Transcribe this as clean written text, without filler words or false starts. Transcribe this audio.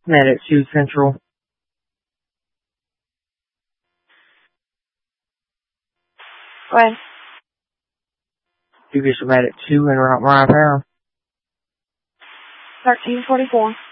Medic 2 Central. Go ahead. You get your Medic 2 and route my repair. 1344.